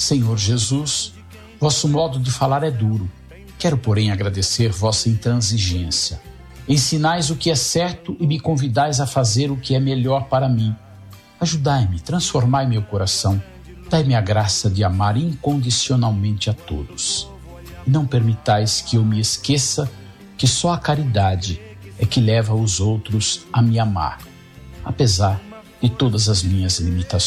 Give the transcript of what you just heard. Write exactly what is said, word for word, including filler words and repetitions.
Senhor Jesus, vosso modo de falar é duro. Quero, porém, agradecer vossa intransigência. Ensinais o que é certo e me convidais a fazer o que é melhor para mim. Ajudai-me, transformai meu coração. Dai-me a graça de amar incondicionalmente a todos. E não permitais que eu me esqueça que só a caridade é que leva os outros a me amar, apesar de todas as minhas limitações.